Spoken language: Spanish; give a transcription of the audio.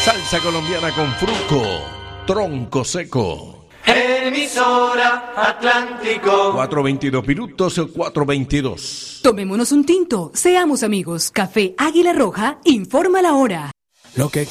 Salsa colombiana con Fruco, Tronco Seco. Emisora Atlántico. 4:22 minutos, 4:22. Tomémonos un tinto, seamos amigos. Café Águila Roja informa la hora. Lo que